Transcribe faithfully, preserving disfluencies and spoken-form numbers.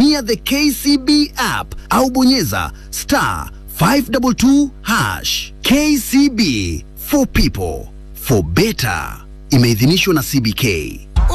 tumia the K C B app au bonyeza star five two two hash. K C B, for people, for better. Imeidhinishwa na C B K.